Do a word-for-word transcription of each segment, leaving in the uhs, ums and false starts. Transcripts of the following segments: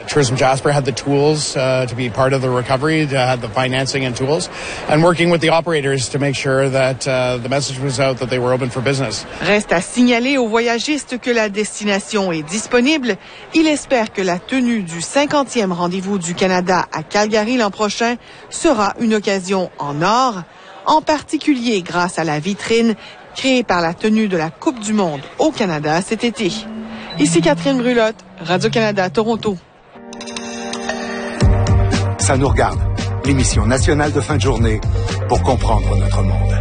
Tourism Jasper had the tools uh, to be part of the recovery, to have the financing and tools, and working with the operators to make sure that uh, the message was out that they were open for business. Reste à signaler aux voyagistes que la destination est disponible. Il espère que la tenue du cinquantième rendez-vous du Canada à Calgary l'an prochain sera une occasion en or, en particulier grâce à la vitrine créée par la tenue de la Coupe du monde au Canada cet été. Ici Catherine Brulotte, Radio-Canada, Toronto. Ça nous regarde, l'émission nationale de fin de journée pour comprendre notre monde.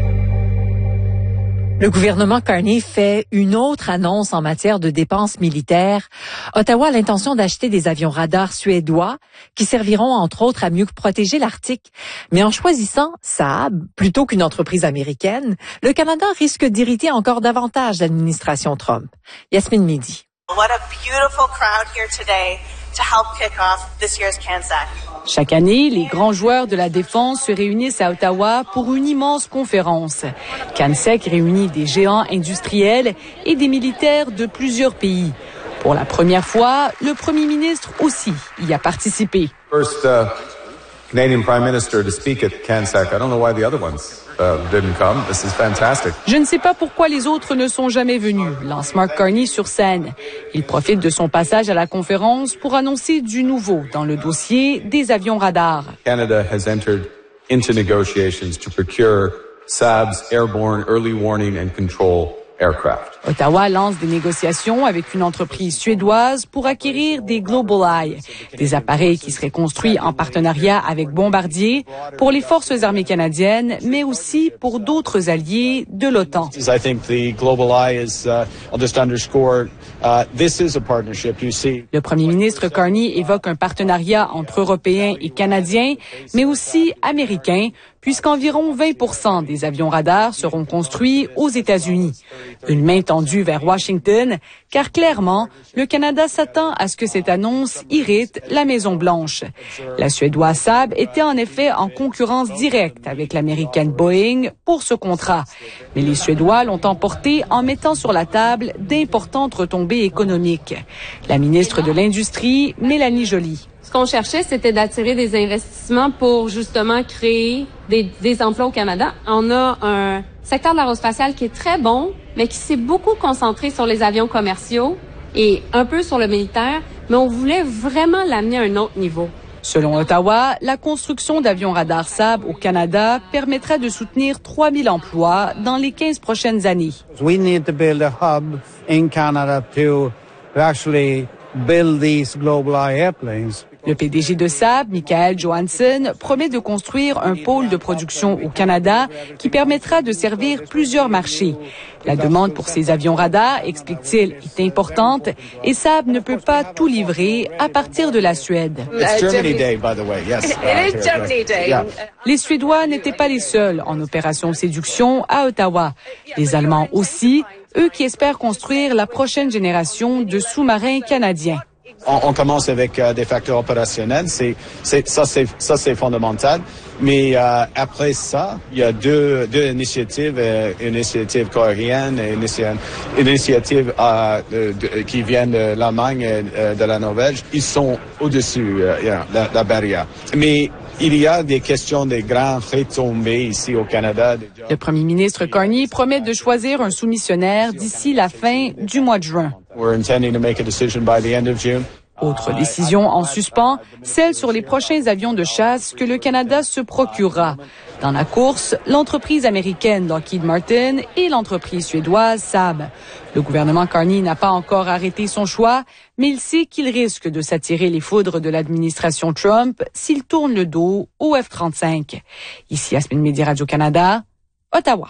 Le gouvernement Carney fait une autre annonce en matière de dépenses militaires. Ottawa a l'intention d'acheter des avions radars suédois qui serviront entre autres à mieux protéger l'Arctique. Mais en choisissant Saab plutôt qu'une entreprise américaine, le Canada risque d'irriter encore davantage l'administration Trump. Yasmine Midi. What a beautiful crowd here today to help kick off this year's CANSEC. Chaque année, les grands joueurs de la défense se réunissent à Ottawa pour une immense conférence. CANSEC réunit des géants industriels et des militaires de plusieurs pays. Pour la première fois, le premier ministre aussi y a participé. First uh, Canadian Prime Minister to speak at CANSEC. I don't know why the other ones uh, didn't come. This is fantastic. Je ne sais pas pourquoi les autres ne sont jamais venus, lance Mark Carney sur scène. Il profite de son passage à la conférence pour annoncer du nouveau dans le dossier des avions radars. Canada has entered into negotiations to procure Saab's airborne early warning and control aircraft. Ottawa lance des négociations avec une entreprise suédoise pour acquérir des GlobalEye, des appareils qui seraient construits en partenariat avec Bombardier pour les forces armées canadiennes, mais aussi pour d'autres alliés de l'OTAN. I think the GlobalEye is, uh, I'll just underscore, uh, this is a partnership. You see. Le premier ministre Carney évoque un partenariat entre Européens et Canadiens, mais aussi américains, puisqu'environ vingt pour cent des avions radars seront construits aux États-Unis. Une main tendue vers Washington, car clairement, le Canada s'attend à ce que cette annonce irrite la Maison-Blanche. La Suédoise Saab était en effet en concurrence directe avec l'américaine Boeing pour ce contrat. Mais les Suédois l'ont emporté en mettant sur la table d'importantes retombées économiques. La ministre de l'Industrie, Mélanie Joly. Ce qu'on cherchait, c'était d'attirer des investissements pour justement créer des, des emplois au Canada. On a un secteur de l'aérospatial qui est très bon, mais qui s'est beaucoup concentré sur les avions commerciaux et un peu sur le militaire, mais on voulait vraiment l'amener à un autre niveau. Selon Ottawa, la construction d'avions radars Saab au Canada permettra de soutenir trois mille emplois dans les quinze prochaines années. We need to build a hub in Canada to actually build these GlobalEye airplanes. Le P D G de Saab, Michael Johansson, promet de construire un pôle de production au Canada qui permettra de servir plusieurs marchés. La demande pour ces avions radars, explique-t-il, est importante et Saab ne peut pas tout livrer à partir de la Suède. It's Germany Day, by the way. Yes. It is Germany Day. Yeah. Les Suédois n'étaient pas les seuls en opération séduction à Ottawa. Les Allemands aussi, eux qui espèrent construire la prochaine génération de sous-marins canadiens. On, on commence avec euh, des facteurs opérationnels, c'est, c'est, ça, c'est, ça c'est fondamental. Mais euh, après ça, il y a deux, deux initiatives, euh, une initiative coréenne et une initiative euh, de, de, qui viennent de l'Allemagne et euh, de la Norvège. Ils sont au-dessus euh, yeah, la, la barrière. Mais il y a des questions des grands retombées ici au Canada. Le premier ministre Carney promet de choisir un soumissionnaire d'ici la fin du mois de juin. We're intending to make a decision by the end of June. Autre décision en suspens, celle sur les prochains avions de chasse que le Canada se procurera. Dans la course, l'entreprise américaine Lockheed Martin et l'entreprise suédoise Saab. Le gouvernement Carney n'a pas encore arrêté son choix, mais il sait qu'il risque de s'attirer les foudres de l'administration Trump s'il tourne le dos au F trente-cinq. Ici Yasmine Midi, Radio-Canada, Ottawa.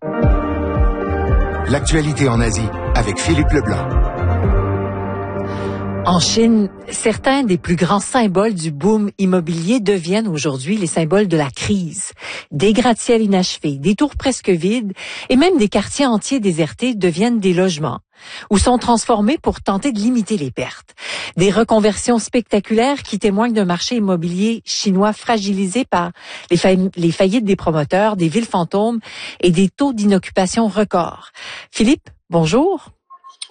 L'actualité en Asie avec Philippe Leblanc. En Chine, certains des plus grands symboles du boom immobilier deviennent aujourd'hui les symboles de la crise. Des gratte-ciels inachevés, des tours presque vides et même des quartiers entiers désertés deviennent des logements ou sont transformés pour tenter de limiter les pertes. Des reconversions spectaculaires qui témoignent d'un marché immobilier chinois fragilisé par les, fa- les faillites des promoteurs, des villes fantômes et des taux d'inoccupation records. Philippe, bonjour.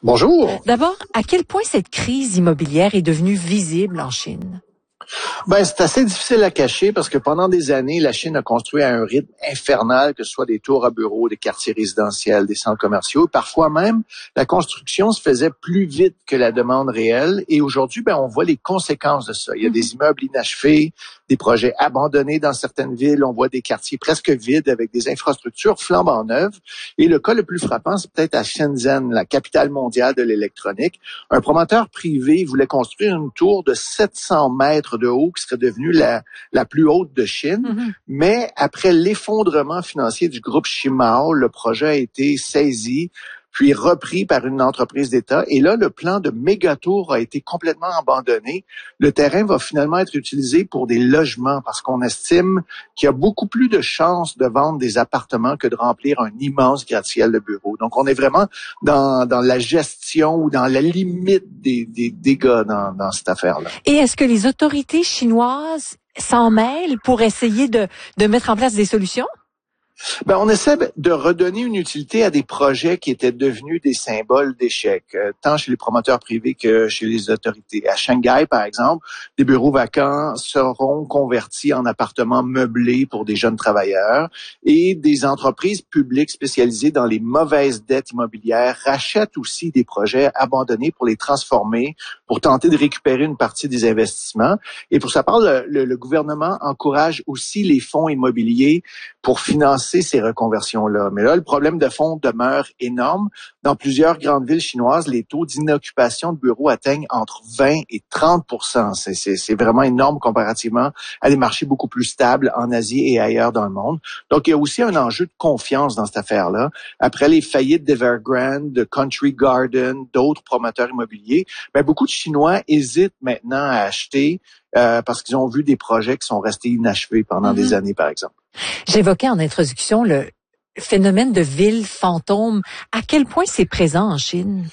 Bonjour. D'abord, à quel point cette crise immobilière est devenue visible en Chine? Ben, c'est assez difficile à cacher parce que pendant des années, la Chine a construit à un rythme infernal, que ce soit des tours à bureaux, des quartiers résidentiels, des centres commerciaux. Parfois même, la construction se faisait plus vite que la demande réelle. Et aujourd'hui, ben, on voit les conséquences de ça. Il y a des immeubles inachevés, des projets abandonnés dans certaines villes. On voit des quartiers presque vides avec des infrastructures flambant neuves. Et le cas le plus frappant, c'est peut-être à Shenzhen, la capitale mondiale de l'électronique. Un promoteur privé voulait construire une tour de sept cents mètres de haut qui serait devenue la, la plus haute de Chine. Mm-hmm. Mais après l'effondrement financier du groupe Shimao, le projet a été saisi puis repris par une entreprise d'État. Et là, le plan de méga-tour a été complètement abandonné. Le terrain va finalement être utilisé pour des logements parce qu'on estime qu'il y a beaucoup plus de chances de vendre des appartements que de remplir un immense gratte-ciel de bureaux. Donc, on est vraiment dans, dans la gestion ou dans la limite des, des dégâts dans, dans cette affaire-là. Et est-ce que les autorités chinoises s'en mêlent pour essayer de, de mettre en place des solutions? Ben, on essaie de redonner une utilité à des projets qui étaient devenus des symboles d'échec, euh, tant chez les promoteurs privés que chez les autorités. À Shanghai, par exemple, des bureaux vacants seront convertis en appartements meublés pour des jeunes travailleurs et des entreprises publiques spécialisées dans les mauvaises dettes immobilières rachètent aussi des projets abandonnés pour les transformer, pour tenter de récupérer une partie des investissements. Et pour sa part, le, le, le gouvernement encourage aussi les fonds immobiliers pour financer ces reconversions-là. Mais là, le problème de fond demeure énorme. Dans plusieurs grandes villes chinoises, les taux d'inoccupation de bureaux atteignent entre vingt et trente pour cent. C'est, c'est, c'est vraiment énorme comparativement à des marchés beaucoup plus stables en Asie et ailleurs dans le monde. Donc, il y a aussi un enjeu de confiance dans cette affaire-là. Après les faillites d'Evergrande, de Country Garden, d'autres promoteurs immobiliers, ben, beaucoup de Chinois hésitent maintenant à acheter euh, parce qu'ils ont vu des projets qui sont restés inachevés pendant mm-hmm. des années, par exemple. J'évoquais en introduction le phénomène de ville fantôme. À quel point c'est présent en Chine?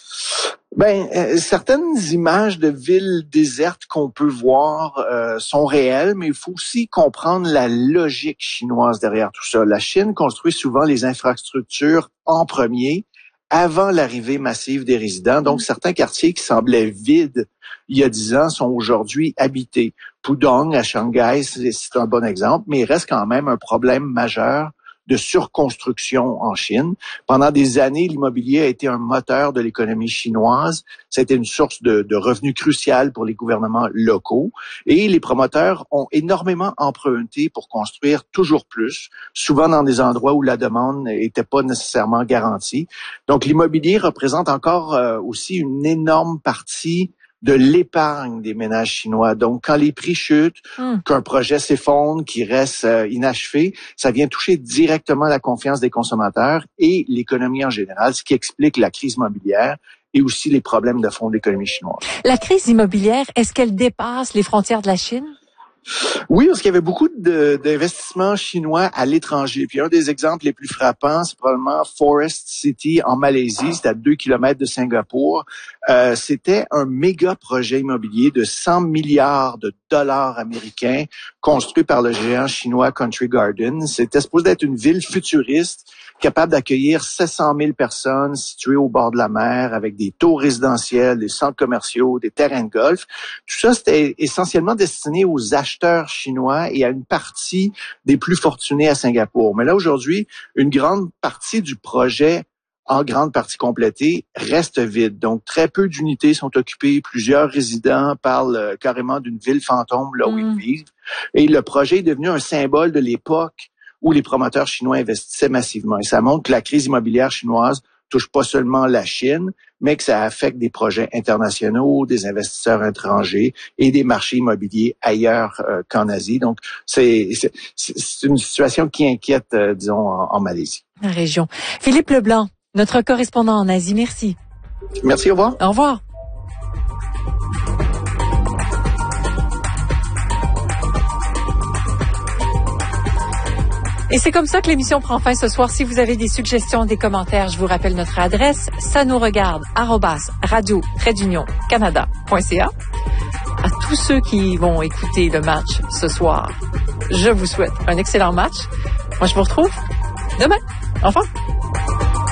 Ben, euh, certaines images de villes désertes qu'on peut voir euh, sont réelles, mais il faut aussi comprendre la logique chinoise derrière tout ça. La Chine construit souvent les infrastructures en premier, avant l'arrivée massive des résidents. Donc, certains quartiers qui semblaient vides il y a dix ans sont aujourd'hui habités. Pudong, à Shanghai, c'est, c'est un bon exemple, mais il reste quand même un problème majeur de surconstruction en Chine. Pendant des années, l'immobilier a été un moteur de l'économie chinoise. C'était une source de, de revenus cruciale pour les gouvernements locaux. Et les promoteurs ont énormément emprunté pour construire toujours plus, souvent dans des endroits où la demande n'était pas nécessairement garantie. Donc, l'immobilier représente encore euh, aussi une énorme partie de l'épargne des ménages chinois. Donc, quand les prix chutent, mmh. qu'un projet s'effondre, qu'il reste euh, inachevé, ça vient toucher directement la confiance des consommateurs et l'économie en général, ce qui explique la crise immobilière et aussi les problèmes de fond de l'économie chinoise. La crise immobilière, est-ce qu'elle dépasse les frontières de la Chine? Oui, parce qu'il y avait beaucoup de, d'investissements chinois à l'étranger. Puis un des exemples les plus frappants, c'est probablement Forest City en Malaisie, c'est à deux kilomètres de Singapour. Euh, c'était un méga projet immobilier de cent milliards de dollars américains construit par le géant chinois Country Garden. C'était supposé être une ville futuriste capable d'accueillir sept cent mille personnes situées au bord de la mer avec des tours résidentiels, des centres commerciaux, des terrains de golf. Tout ça, c'était essentiellement destiné aux acheteurs chinois et à une partie des plus fortunés à Singapour. Mais là, aujourd'hui, une grande partie du projet, en grande partie complétée, reste vide. Donc, très peu d'unités sont occupées. Plusieurs résidents parlent euh, carrément d'une ville fantôme là où mmh. ils vivent. Et le projet est devenu un symbole de l'époque où les promoteurs chinois investissaient massivement. Et ça montre que la crise immobilière chinoise touche pas seulement la Chine, mais que ça affecte des projets internationaux, des investisseurs étrangers et des marchés immobiliers ailleurs euh, qu'en Asie. Donc, c'est, c'est, c'est une situation qui inquiète, euh, disons, en, en Malaisie. La région. Philippe Leblanc, notre correspondant en Asie, merci. Merci, au revoir. Au revoir. Et c'est comme ça que l'émission prend fin ce soir. Si vous avez des suggestions, des commentaires, je vous rappelle notre adresse, ça nous regarde, arobase, radio, trait d'union, canada point c a. À tous ceux qui vont écouter le match ce soir, je vous souhaite un excellent match. Moi, je vous retrouve demain. Au revoir.